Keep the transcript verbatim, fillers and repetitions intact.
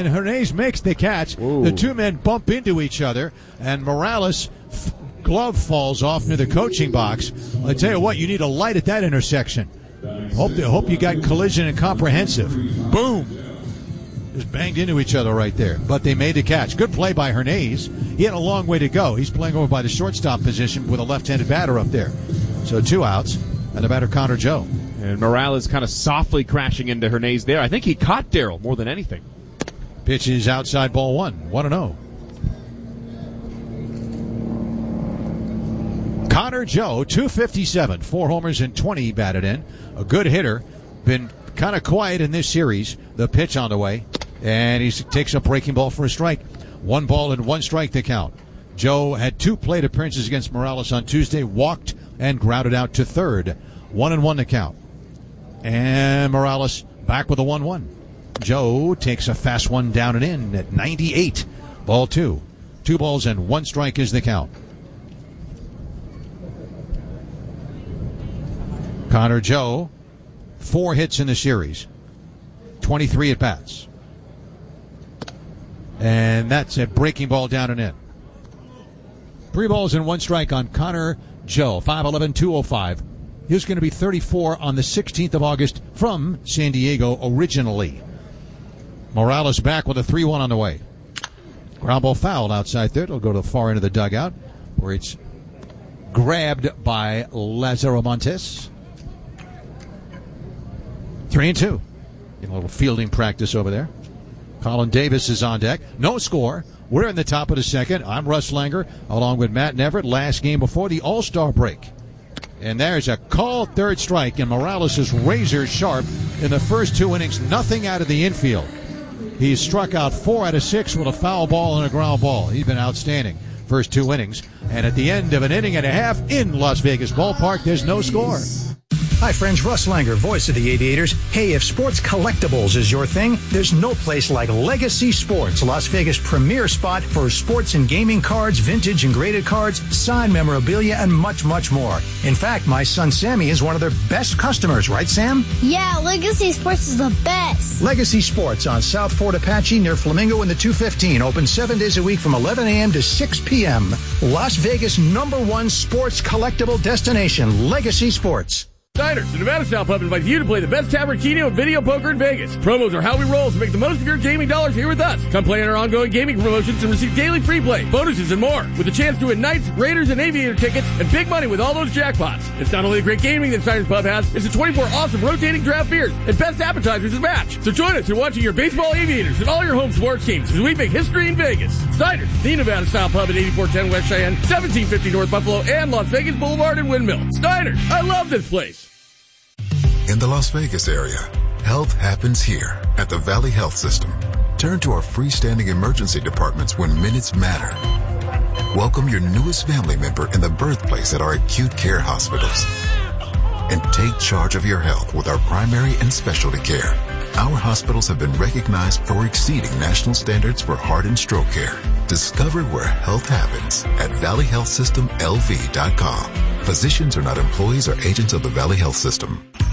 and Hernandez makes the catch. Ooh. The two men bump into each other, and Morales' f- glove falls off near the coaching box. I tell you what, you need a light at that intersection. Hope, hope you got collision and comprehensive. Boom. Just banged into each other right there. But they made the catch. Good play by Hernandez. He had a long way to go. He's playing over by the shortstop position with a left-handed batter up there. So two outs, and the batter Connor Joe. And Morales kind of softly crashing into Hernandez there. I think he caught Darryl more than anything. Pitch is outside, ball one. one and oh. Connor Joe, two fifty-seven, four homers and twenty batted in. A good hitter. Been kind of quiet in this series. The pitch on the way. And he takes a breaking ball for a strike. One ball and one strike to count. Joe had two plate appearances against Morales on Tuesday. Walked and grounded out to third. One and one to count. And Morales back with a one one. Joe takes a fast one down and in at ninety-eight. Ball two. Two balls and one strike is the count. Connor Joe, four hits in the series, twenty-three at bats. And that's a breaking ball down and in. Three balls and one strike on Connor Joe, five eleven, two oh five. He was going to be thirty-four on the sixteenth of August from San Diego originally. Morales back with a three one on the way. Ground ball fouled outside third. It'll go to the far end of the dugout where it's grabbed by Lazaro Montes. Three and two. Getting a little fielding practice over there. Colin Davis is on deck. No score. We're in the top of the second. I'm Russ Langer along with Matt Neverett. Last game before the All-Star break. And there's a called third strike, and Morales is razor sharp in the first two innings. Nothing out of the infield. He's struck out four out of six with a foul ball and a ground ball. He's been outstanding first two innings. And at the end of an inning and a half in Las Vegas Ballpark, there's no score. Hi friends, Russ Langer, voice of the Aviators. Hey, if sports collectibles is your thing, there's no place like Legacy Sports, Las Vegas' premier spot for sports and gaming cards, vintage and graded cards, signed memorabilia, and much, much more. In fact, my son Sammy is one of their best customers, right Sam? Yeah, Legacy Sports is the best. Legacy Sports on South Fort Apache near Flamingo in the two fifteen. Open seven days a week from eleven a.m. to six p.m. Las Vegas' number one sports collectible destination, Legacy Sports. Diners, the Nevada Style Pub invites you to play the best tavern, keno, and video poker in Vegas. Promos are how we roll, so make the most of your gaming dollars here with us. Come play in our ongoing gaming promotions and receive daily free play, bonuses, and more. With a chance to win Knights, Raiders, and Aviator tickets, and big money with all those jackpots. It's not only the great gaming that Diners Pub has, it's the twenty-four awesome rotating draft beers and best appetizers to match. So join us in watching your baseball Aviators and all your home sports teams as we make history in Vegas. Diners, the Nevada Style Pub at eighty-four ten West Cheyenne, seventeen fifty North Buffalo, and Las Vegas Boulevard and Windmill. Diners, I love this place. In the Las Vegas area, health happens here at the Valley Health System. Turn to our freestanding emergency departments when minutes matter. Welcome your newest family member in the birthplace at our acute care hospitals. And take charge of your health with our primary and specialty care. Our hospitals have been recognized for exceeding national standards for heart and stroke care. Discover where health happens at valley health system l v dot com. Physicians are not employees or agents of the Valley Health System.